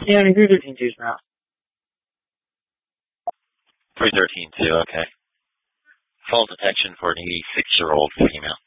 Yeah, I mean, 313 too is now. 313 too, okay. Fall detection for an 86-year-old female.